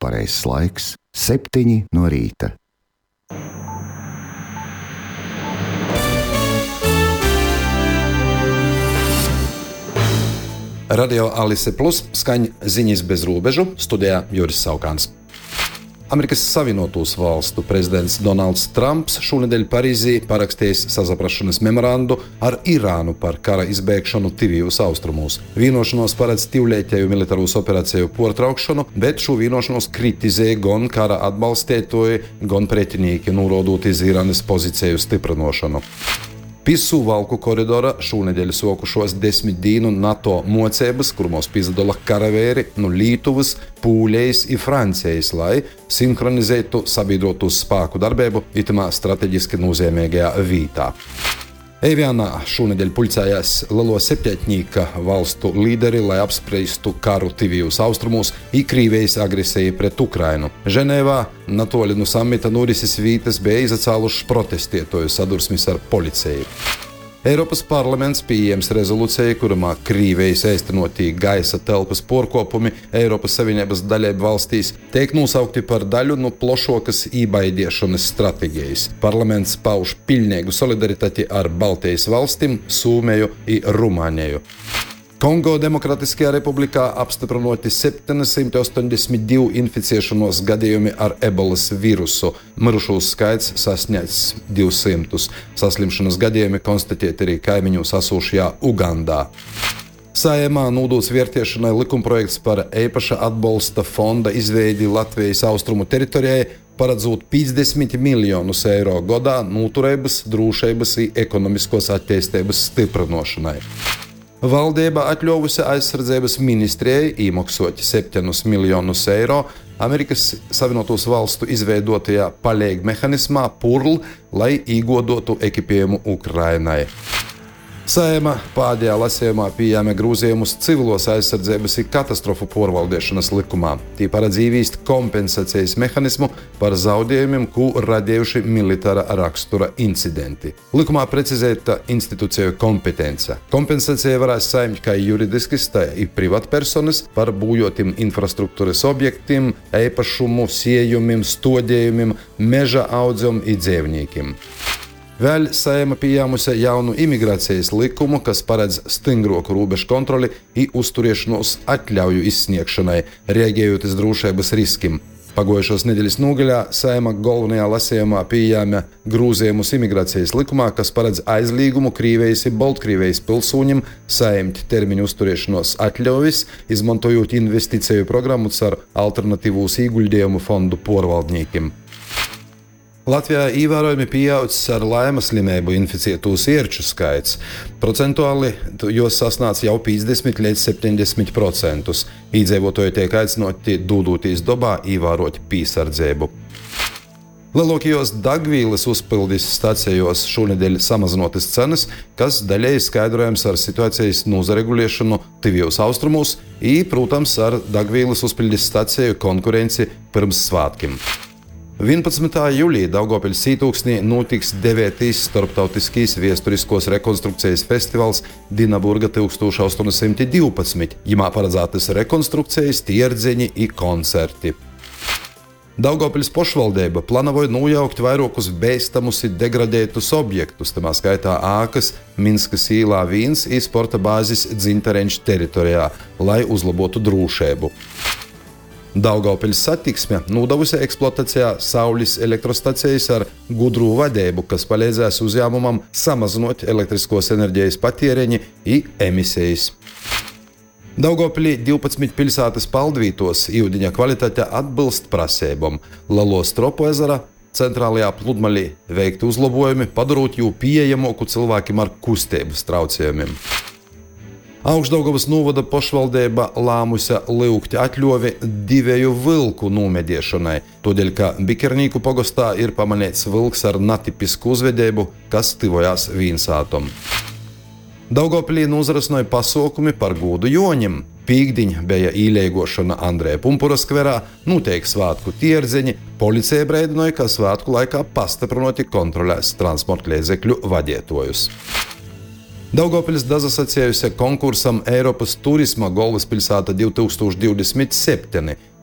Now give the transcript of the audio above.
pareizs laiks - 7 no rīta. Radio Alise Plus skaņa ziņas bez robežu, studijā Juris Saukāns. Amerikas Savienotos Valstu prezidents Donalds Trumps šonedēļ Parīzī parakstījis sasaprašanas memorandu ar Irānu par kara izbēgšanu tuvajos austrumos. Vienošanos paredz tīvlētēju militārūs operāciju portraukšanu, bet šo vienošanos kritizēja gan kara atbalstētoji, gan pretinieki, norādot iz Irānas pozīciju stiprinošanu. Pisu valku koridora šonedēļ sokušos 10 dienu NATO mocības, kurmos piedala karavēri no Lietuvas, Pūļejas un Francijas, lai sinhronizētu sabiedrotos spēku darbību itamā strateģiski nozīmīgajā vietā. Evianā šonedēļ pulcējās lielo septiņnieku valstu līderi, lai apspriestu karu tuvajos austrumos un Krievijas agresiju pret Ukrainu. Ženēvā natoli no samita norises vītas bija izacēlušas protestētoju sadursmes ar policiju. Eiropas parlaments pieņems rezolūciju, kurā Krievijas īstenotī gaisa telpas porkopumi Eiropas Savienības dalību valstīs tiek nosaukti par daļu no plašākas iebaidīšanas stratēģijas. Parlaments pauž pilnīgu solidaritāti ar Baltijas valstīm, Somiju un Rumāniju. Kongo Demokratiskajā republikā apstiprinoti 782 inficēšanos gadījumi ar ebolas vīrusu. Mirušo skaits sasniedz 200. Saslimšanas gadījumi konstatēti arī kaimiņos esošajā Ugandā. Saeimā nūdūts vērtēšanai likumprojekts par īpaša atbalsta fonda izveidi Latvijas austrumu teritorijai, paredzot 50 miljonus eiro gadā noturības, drošības un ekonomiskos attīstības stiprinošanai. Valdība atļāvusi aizsardzības ministrijai iemaksāt 7 miljonus eiro Amerikas Savienotos Valstu izveidotajā palīga mehānismā PURL, lai iegūtu ekipējumu Ukrainai. Saeima pēdējā lasījumā pieņēma grozījumus civilos aizsardzības un katastrofu pārvaldīšanas likumā. Tī paredz ieviest kompensācijas mehānismu par zaudējumiem, ko radījuši militāra rakstura incidenti. Likumā precizēta institūciju kompetence. Kompensācija varēs saņemt kā juridiskas, tā ir privātpersonas par būjotim infrastruktūras objektiem, īpašumu, siejumiem, stodējumiem, meža audzēm un dzīvniekiem. Vēl Saeima pieņēmusi jaunu imigrācijas likumu, kas paredz stingrāku robežu kontroli un uzturēšanos atļauju izsniegšanai, reaģējot uz drošības riskiem. Pagājušās nedēļas nogaļā Saeima galvenajā lasījumā pieņēma grozījumus imigrācijas likumā, kas paredz aizliegumu Krievijas un Baltkrievijas pilsoņiem saņemt termiņu uzturēšanos atļaujas, izmantojot investīciju programmas ar alternatīvos ieguldījumu fondu pārvaldniekiem. Latvijā ievērojami pieaudzis ar laimas slimību inficēto sierču skaits. Procentuāli jos sasniedz jau 50 līdz 70%. Iedzīvotāji tiek aicināti dodoties dabā, ievērot piesardzību. Lielākajos degvielas uzpildes stacijos šonedēļ samazinātas cenas, kas daļēji skaidrojams ar situācijas nozaregulēšanu tuvajos austrumos un, protams, ar degvielas uzpildes staciju konkurenci pirms svētkiem. 11. jūlijā Daugavpils Sītūksnī notiks 9. starptautiskais viesturiskos rekonstrukcijas festivāls Dinaburga 1812. Jimā paredzētas rekonstrukcijas, tīrdzeņi un koncerti. Daugavpils pašvaldība plānoja nojaukt vairākus beistamus un degradētus objektus, tamā skaitā ēkas Minskas ielā 1 un sporta bāzes Dzintareņš teritorijā, lai uzlabotu drošību. Daugavpils satiksme nodevusi eksploatācijā saules elektrostacijas ar gudru vadību, kas palīdzēs uzņēmumam samazinot elektriskos enerģijas patēriņu un emisijas. Daugavpilī 12 pilsētas paldvītos ūdeņa kvalitāte atbilst prasībām. Lielo Stropu ezera centrālajā pludmalī veikti uzlabojumi, padarot jū pieejamāku cilvēkiem ar kustības traucējumiem. Augšdaugavas novada pašvaldība lēmusi lūgt atļauju 2 vilku nomedīšanai, todēļ, ka Bikernīku pogostā ir pamanīts vilks ar netipisku uzvedību, kas tivojās vīnsātom. Daugavpilī nozarasnoja pasākumi par godu Joņam. Pīkdiņ bija īliegošana Andreja Pumpura skverā, notiek svētku tīrdzeņi, policija brēdinoja, ka svētku laikā pastiprinoti kontrolēs transportlīdzekļu vadītājus. Daugavpils dasacējusi konkursam Eiropas turisma galvaspilsēta 2027.